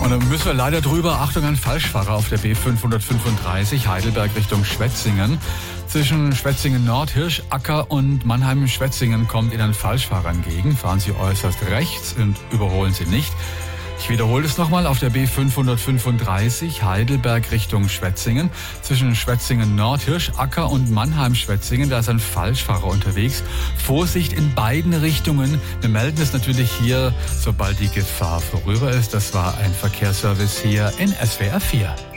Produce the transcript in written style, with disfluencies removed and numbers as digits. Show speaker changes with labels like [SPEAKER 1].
[SPEAKER 1] Und dann müssen wir leider drüber. Achtung, ein Falschfahrer auf der B535 Heidelberg Richtung Schwetzingen. Zwischen Schwetzingen Nord, Hirschacker und Mannheim-Schwetzingen kommt Ihnen ein Falschfahrer entgegen. Fahren Sie äußerst rechts und überholen Sie nicht. Ich wiederhole es nochmal, auf der B535 Heidelberg Richtung Schwetzingen. Zwischen Schwetzingen Nord, Hirschacker und Mannheim-Schwetzingen, da ist ein Falschfahrer unterwegs. Vorsicht in beiden Richtungen. Wir melden es natürlich hier, sobald die Gefahr vorüber ist. Das war ein Verkehrsservice hier in SWR 4.